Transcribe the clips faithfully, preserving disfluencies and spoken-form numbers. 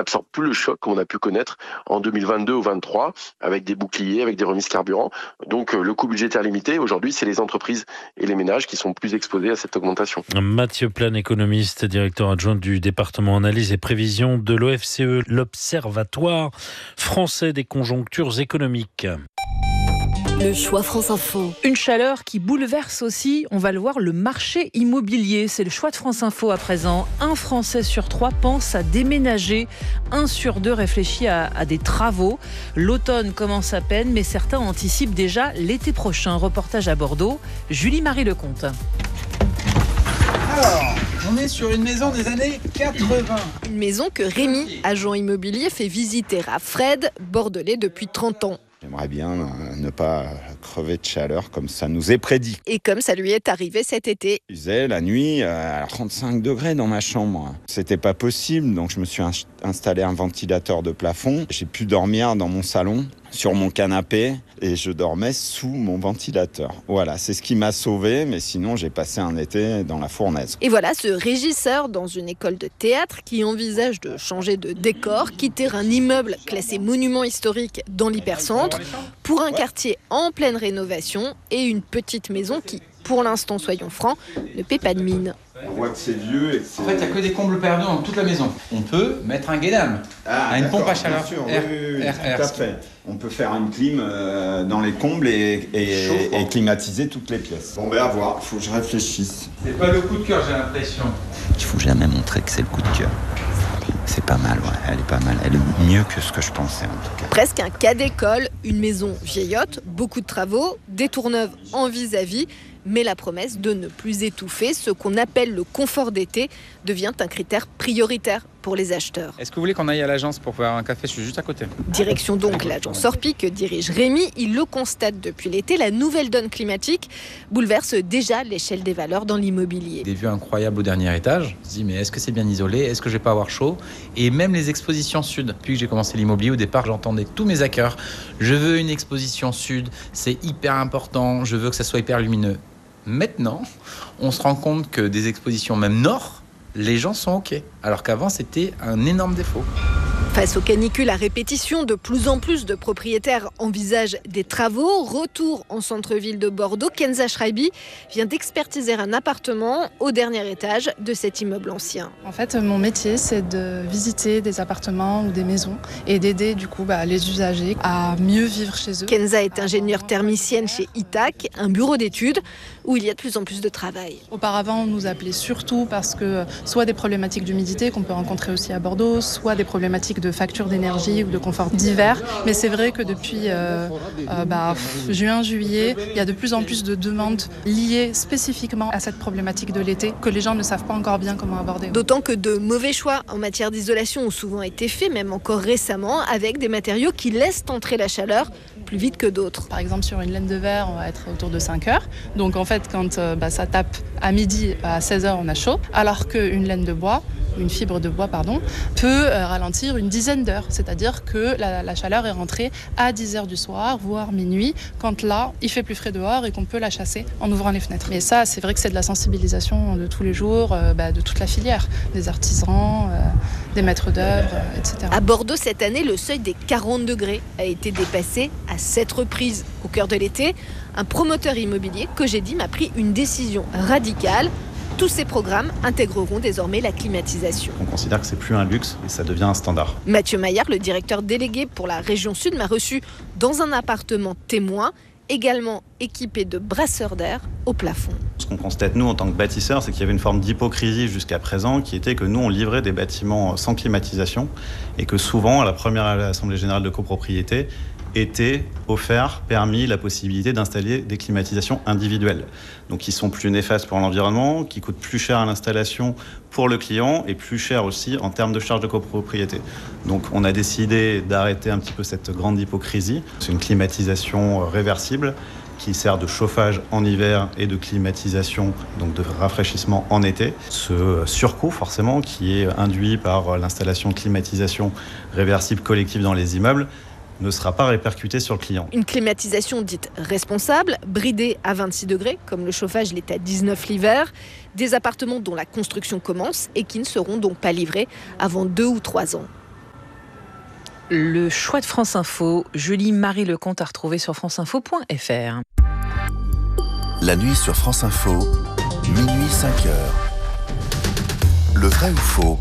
n'absorbe plus le choc qu'on a pu connaître en deux mille vingt-deux ou vingt-trois, avec des boucliers, avec des remises carburant. Donc le coût budgétaire limité, aujourd'hui, c'est les entreprises et les ménages qui sont plus exposés à cette augmentation. Mathieu Plane, économiste, directeur adjoint du département analyse et prévision de l'O F C E, l'Observatoire français des conjonctures économiques. Le choix France Info. Une chaleur qui bouleverse aussi, on va le voir, le marché immobilier. C'est le choix de France Info à présent. Un Français sur trois pense à déménager. Un sur deux réfléchit à, à des travaux. L'automne commence à peine, mais certains anticipent déjà l'été prochain. Reportage à Bordeaux. Julie-Marie Lecomte. Alors, on est sur une maison des années quatre-vingts. Une maison que Rémi, agent immobilier, fait visiter à Fred, bordelais depuis trente ans. J'aimerais bien ne pas crever de chaleur comme ça nous est prédit. Et comme ça lui est arrivé cet été. Il faisait la nuit à trente-cinq degrés dans ma chambre. C'était pas possible, donc je me suis installé un ventilateur de plafond. J'ai pu dormir dans mon salon, sur mon canapé, et je dormais sous mon ventilateur. Voilà, c'est ce qui m'a sauvé, mais sinon j'ai passé un été dans la fournaise. Et voilà ce régisseur dans une école de théâtre qui envisage de changer de décor, quitter un immeuble classé monument historique dans l'hypercentre pour un quartier en pleine rénovation et une petite maison qui, pour l'instant, soyons francs, ne paie pas de mine. On voit que c'est vieux et que c'est... En fait, il n'y a que des combles perdus dans toute la maison. On peut mettre un guédame, ah, une pompe à chaleur. Sûr, R, oui, oui, oui, R, tout R, à fait. On peut faire une clim euh, dans les combles et, et, et climatiser toutes les pièces. Bon, ben à voir, il faut que je réfléchisse. C'est pas le coup de cœur, j'ai l'impression. Il faut jamais montrer que c'est le coup de cœur. C'est pas mal, ouais, elle est pas mal. Elle est mieux que ce que je pensais, en tout cas. Presque un cas d'école, une maison vieillotte, beaucoup de travaux, des tourneuves en vis-à-vis, mais la promesse de ne plus étouffer, ce qu'on appelle le confort d'été, devient un critère prioritaire pour les acheteurs. Est-ce que vous voulez qu'on aille à l'agence pour faire un café? Je suis juste à côté. Direction donc l'agence Orpi que dirige Rémi. Il le constate depuis l'été, la nouvelle donne climatique bouleverse déjà l'échelle des valeurs dans l'immobilier. Des vues incroyables au dernier étage. Je me dis mais est-ce que c'est bien isolé? Est-ce que je vais pas avoir chaud? Et même les expositions sud. Depuis que j'ai commencé l'immobilier, au départ j'entendais tous mes hackers. Je veux une exposition sud, c'est hyper important, je veux que ça soit hyper lumineux. Maintenant, on se rend compte que des expositions même nord, les gens sont OK. Alors qu'avant, c'était un énorme défaut. Face aux canicules à répétition, de plus en plus de propriétaires envisagent des travaux. Retour en centre-ville de Bordeaux, Kenza Schreiby vient d'expertiser un appartement au dernier étage de cet immeuble ancien. En fait, mon métier, c'est de visiter des appartements ou des maisons et d'aider du coup bah, les usagers à mieux vivre chez eux. Kenza est ingénieure thermicienne chez Itac, un bureau d'études où il y a de plus en plus de travail. Auparavant, on nous appelait surtout parce que soit des problématiques d'humidité qu'on peut rencontrer aussi à Bordeaux, soit des problématiques de facture d'énergie ou de confort d'hiver. Mais c'est vrai que depuis euh, euh, bah, juin, juillet, il y a de plus en plus de demandes liées spécifiquement à cette problématique de l'été que les gens ne savent pas encore bien comment aborder. D'autant que de mauvais choix en matière d'isolation ont souvent été faits, même encore récemment, avec des matériaux qui laissent entrer la chaleur plus vite que d'autres. Par exemple, sur une laine de verre, on va être autour de cinq heures. Donc en fait, quand euh, bah, ça tape à midi, à seize heures, on a chaud. Alors qu'une laine de bois, une fibre de bois, pardon, peut euh, ralentir une dizaine d'heures. C'est-à-dire que la, la chaleur est rentrée à dix heures du soir, voire minuit, quand là, il fait plus frais dehors et qu'on peut la chasser en ouvrant les fenêtres. Mais ça, c'est vrai que c'est de la sensibilisation de tous les jours, euh, bah, de toute la filière, des artisans, euh, des maîtres d'œuvre, euh, et cetera. À Bordeaux, cette année, le seuil des quarante degrés a été dépassé à sept reprises. Au cœur de l'été, un promoteur immobilier, Cogedim, a pris une décision radicale. Tous ces programmes intégreront désormais la climatisation. On considère que c'est plus un luxe et ça devient un standard. Mathieu Maillard, le directeur délégué pour la région sud, m'a reçu dans un appartement témoin, également équipé de brasseurs d'air au plafond. Ce qu'on constate nous en tant que bâtisseurs, c'est qu'il y avait une forme d'hypocrisie jusqu'à présent qui était que nous on livrait des bâtiments sans climatisation et que souvent à la première assemblée générale de copropriété était offert, permis la possibilité d'installer des climatisations individuelles. Donc qui sont plus néfastes pour l'environnement, qui coûtent plus cher à l'installation pour le client et plus cher aussi en termes de charges de copropriété. Donc on a décidé d'arrêter un petit peu cette grande hypocrisie. C'est une climatisation réversible qui sert de chauffage en hiver et de climatisation, donc de rafraîchissement en été. Ce surcoût, forcément, qui est induit par l'installation de climatisation réversible collective dans les immeubles, ne sera pas répercuté sur le client. Une climatisation dite responsable, bridée à vingt-six degrés, comme le chauffage l'est à dix-neuf l'hiver. Des appartements dont la construction commence et qui ne seront donc pas livrés avant deux ou trois ans. Le choix de France Info, Julie Marie Lecomte à retrouver sur franceinfo point f r. La nuit sur France Info, minuit cinq heures. Le vrai ou faux?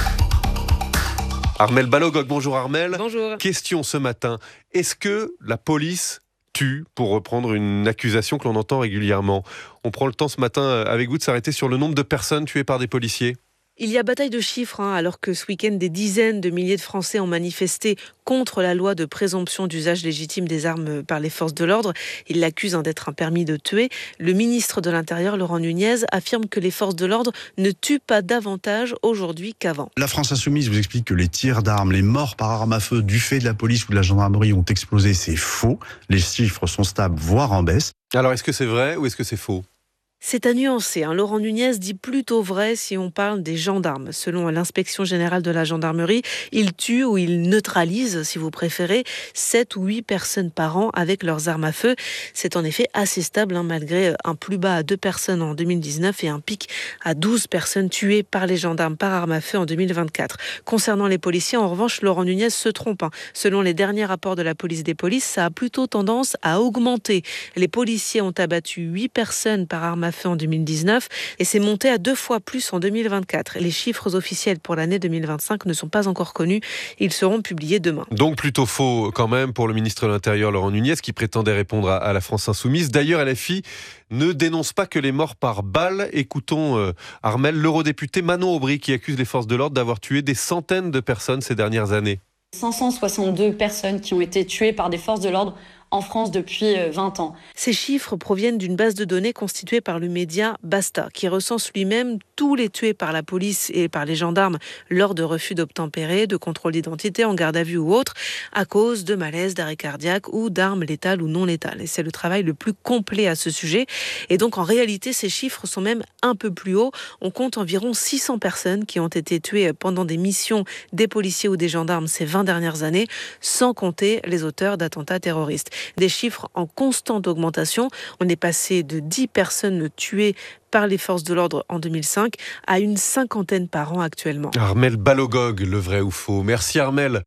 Armelle Balogog, bonjour Armelle. Bonjour. Question ce matin, est-ce que la police tue, pour reprendre une accusation que l'on entend régulièrement? On prend le temps ce matin avec vous de s'arrêter sur le nombre de personnes tuées par des policiers. Il y a bataille de chiffres, hein, alors que ce week-end, des dizaines de milliers de Français ont manifesté contre la loi de présomption d'usage légitime des armes par les forces de l'ordre. Ils l'accusent hein, d'être un permis de tuer. Le ministre de l'Intérieur, Laurent Nunez, affirme que les forces de l'ordre ne tuent pas davantage aujourd'hui qu'avant. La France Insoumise vous explique que les tirs d'armes, les morts par arme à feu du fait de la police ou de la gendarmerie ont explosé. C'est faux. Les chiffres sont stables, voire en baisse. Alors, est-ce que c'est vrai ou est-ce que c'est faux ? C'est à nuancer. Hein. Laurent Nunez dit plutôt vrai si on parle des gendarmes. Selon l'inspection générale de la gendarmerie, ils tuent ou ils neutralisent, si vous préférez, sept ou huit personnes par an avec leurs armes à feu. C'est en effet assez stable, hein, malgré un plus bas à deux personnes en deux mille dix-neuf et un pic à douze personnes tuées par les gendarmes par arme à feu en deux mille vingt-quatre. Concernant les policiers, en revanche, Laurent Nunez se trompe. Hein. Selon les derniers rapports de la police des polices, ça a plutôt tendance à augmenter. Les policiers ont abattu huit personnes par arme à feu en deux mille dix-neuf et c'est monté à deux fois plus en deux mille vingt-quatre. Les chiffres officiels pour l'année deux mille vingt-cinq ne sont pas encore connus. Ils seront publiés demain. Donc plutôt faux quand même pour le ministre de l'Intérieur Laurent Nunez qui prétendait répondre à, à la France Insoumise. D'ailleurs, L F I ne dénonce pas que les morts par balles. Écoutons euh, Armelle, l'eurodéputé Manon Aubry qui accuse les forces de l'ordre d'avoir tué des centaines de personnes ces dernières années. cinq cent soixante-deux personnes qui ont été tuées par des forces de l'ordre en France depuis vingt ans. Ces chiffres proviennent d'une base de données constituée par le média Basta, qui recense lui-même tous les tués par la police et par les gendarmes lors de refus d'obtempérer, de contrôle d'identité, en garde à vue ou autre, à cause de malaise, d'arrêt cardiaque ou d'armes létales ou non létales. Et c'est le travail le plus complet à ce sujet. Et donc, en réalité, ces chiffres sont même un peu plus hauts. On compte environ six cents personnes qui ont été tuées pendant des missions des policiers ou des gendarmes ces vingt dernières années, sans compter les auteurs d'attentats terroristes. Des chiffres en constante augmentation. On est passé de dix personnes tuées par les forces de l'ordre en deux mille cinq à une cinquantaine par an actuellement. Armelle Balogog, le vrai ou faux. Merci Armelle.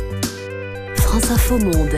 France Info Monde.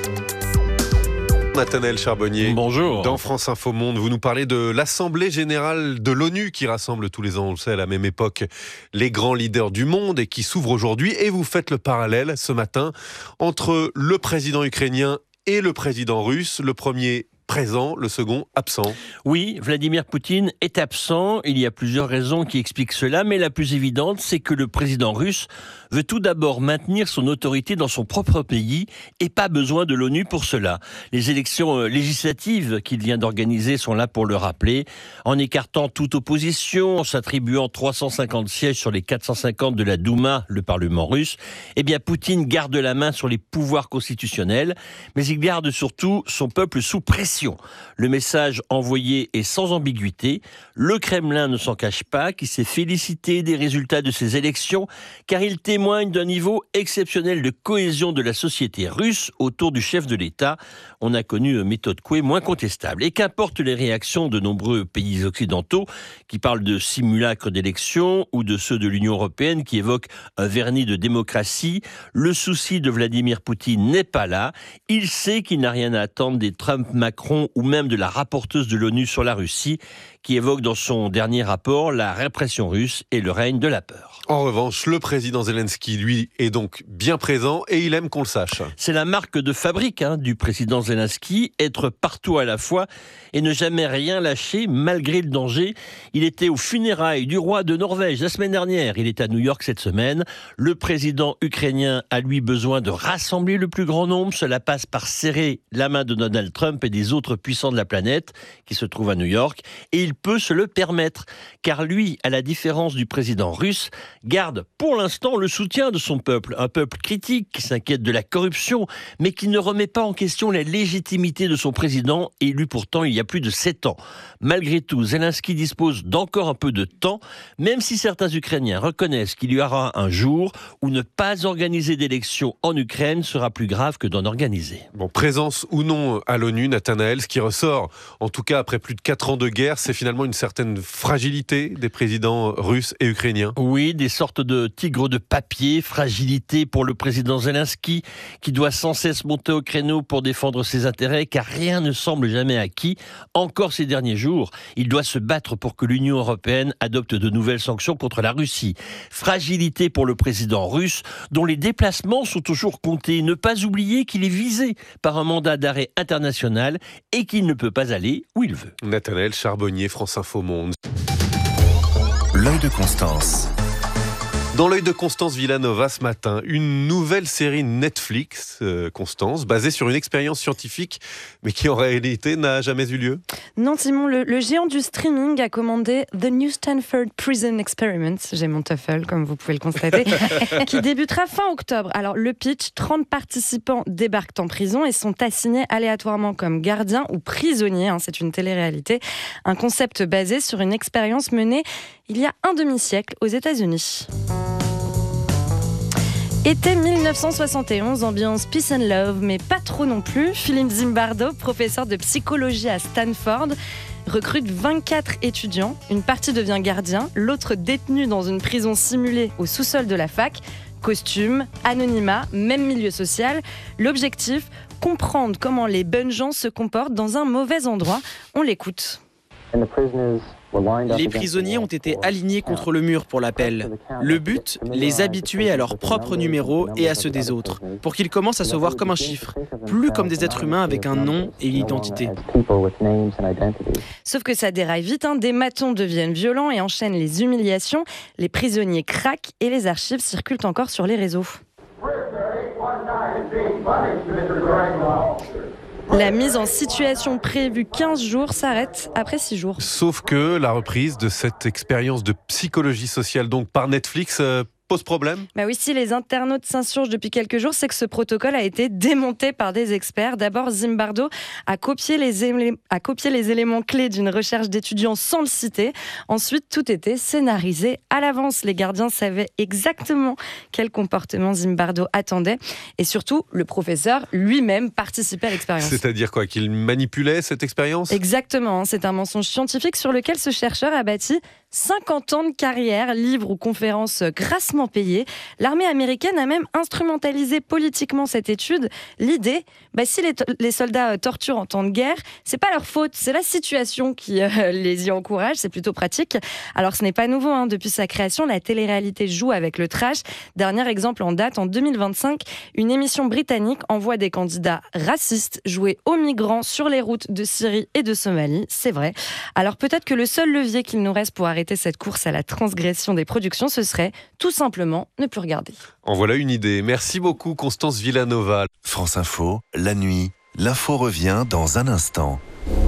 Nathanaël Charbonnier. Bonjour. Dans France Info Monde, vous nous parlez de l'Assemblée Générale de l'ONU qui rassemble tous les ans, on le sait, à la même époque, les grands leaders du monde et qui s'ouvre aujourd'hui. Et vous faites le parallèle ce matin entre le président ukrainien et le président russe, le premier présent, le second absent. Oui, Vladimir Poutine est absent. Il y a plusieurs raisons qui expliquent cela, mais la plus évidente, c'est que le président russe veut tout d'abord maintenir son autorité dans son propre pays et pas besoin de l'ONU pour cela. Les élections législatives qu'il vient d'organiser sont là pour le rappeler. En écartant toute opposition, en s'attribuant trois cent cinquante sièges sur les quatre cent cinquante de la Douma, le Parlement russe, eh bien Poutine garde la main sur les pouvoirs constitutionnels, mais il garde surtout son peuple sous pression. Le message envoyé est sans ambiguïté. Le Kremlin ne s'en cache pas, qui s'est félicité des résultats de ces élections, car il témoigne d'un niveau exceptionnel de cohésion de la société russe autour du chef de l'État. On a connu une méthode Coué moins contestable. Et qu'importe les réactions de nombreux pays occidentaux qui parlent de simulacre d'élections ou de ceux de l'Union européenne qui évoquent un vernis de démocratie, le souci de Vladimir Poutine n'est pas là. Il sait qu'il n'a rien à attendre des Trump-Macron ou même de la rapporteuse de l'ONU sur la Russie, qui évoque dans son dernier rapport la répression russe et le règne de la peur. En revanche, le président Zelensky, lui, est donc bien présent et il aime qu'on le sache. C'est la marque de fabrique hein, du président Zelensky, être partout à la fois et ne jamais rien lâcher malgré le danger. Il était aux funérailles du roi de Norvège la semaine dernière, il est à New York cette semaine. Le président ukrainien a lui besoin de rassembler le plus grand nombre, cela passe par serrer la main de Donald Trump et des autres puissants de la planète qui se trouvent à New York, et il peut se le permettre, car lui, à la différence du président russe, garde pour l'instant le soutien de son peuple, un peuple critique qui s'inquiète de la corruption, mais qui ne remet pas en question la légitimité de son président, élu pourtant il y a plus de sept ans. Malgré tout, Zelensky dispose d'encore un peu de temps, même si certains Ukrainiens reconnaissent qu'il y aura un jour où ne pas organiser d'élections en Ukraine sera plus grave que d'en organiser. Bon, présence ou non à l'ONU, Nathanaël, ce qui ressort, en tout cas après plus de quatre ans de guerre, c'est finalement une certaine fragilité des présidents russes et ukrainiens. Oui, des sortes de tigres de papier, fragilité pour le président Zelensky, qui doit sans cesse monter au créneau pour défendre ses intérêts, car rien ne semble jamais acquis. Encore ces derniers jours, il doit se battre pour que l'Union européenne adopte de nouvelles sanctions contre la Russie. Fragilité pour le président russe, dont les déplacements sont toujours comptés. Ne pas oublier qu'il est visé par un mandat d'arrêt international et qu'il ne peut pas aller où il veut. Nathanaël Charbonnier, France Info Monde. L'œil de Constance. Dans l'œil de Constance Villanova ce matin, une nouvelle série Netflix, euh, Constance, basée sur une expérience scientifique, mais qui en réalité n'a jamais eu lieu. Non, Simon, le, le géant du streaming a commandé The New Stanford Prison Experiment, j'ai mon TOEFL comme vous pouvez le constater, qui débutera fin octobre. Alors le pitch, trente participants débarquent en prison et sont assignés aléatoirement comme gardiens ou prisonniers, hein, c'est une télé-réalité, un concept basé sur une expérience menée il y a un demi-siècle aux États-Unis. Été mille neuf cent soixante et onze, ambiance peace and love, mais pas trop non plus. Philippe Zimbardo, professeur de psychologie à Stanford, recrute vingt-quatre étudiants. Une partie devient gardien, l'autre détenu dans une prison simulée au sous-sol de la fac. Costume, anonymat, même milieu social. L'objectif, comprendre comment les bonnes gens se comportent dans un mauvais endroit. On l'écoute. Les prisonniers ont été alignés contre le mur pour l'appel. Le but, les habituer à leur propre numéro et à ceux des autres, pour qu'ils commencent à se voir comme un chiffre, plus comme des êtres humains avec un nom et une identité. Sauf que ça déraille vite, hein. Des matons deviennent violents et enchaînent les humiliations, les prisonniers craquent et les archives circulent encore sur les réseaux. La mise en situation prévue quinze jours s'arrête après six jours. Sauf que la reprise de cette expérience de psychologie sociale donc par Netflix euh, pose problème. Bah oui, si les internautes s'insurgent depuis quelques jours, c'est que ce protocole a été démonté par des experts. D'abord, Zimbardo a copié les, élé- a copié les éléments clés d'une recherche d'étudiants sans le citer. Ensuite, tout était scénarisé à l'avance. Les gardiens savaient exactement quel comportement Zimbardo attendait. Et surtout, le professeur lui-même participait à l'expérience. C'est-à-dire quoi, qu'il manipulait cette expérience ? Exactement. C'est un mensonge scientifique sur lequel ce chercheur a bâti cinquante ans de carrière, livres ou conférences grassement payées. L'armée américaine a même instrumentalisé politiquement cette étude. L'idée, bah, si les, to- les soldats euh, torturent en temps de guerre, c'est pas leur faute, c'est la situation qui euh, les y encourage, c'est plutôt pratique. Alors ce n'est pas nouveau, hein. Depuis sa création, la télé-réalité joue avec le trash. Dernier exemple en date, en deux mille vingt-cinq, une émission britannique envoie des candidats racistes jouer aux migrants sur les routes de Syrie et de Somalie, c'est vrai. Alors peut-être que le seul levier qu'il nous reste pour arrêter cette course à la transgression des productions, ce serait tout simplement ne plus regarder. En voilà une idée. Merci beaucoup Constance Villanova. France Info, la nuit, l'info revient dans un instant.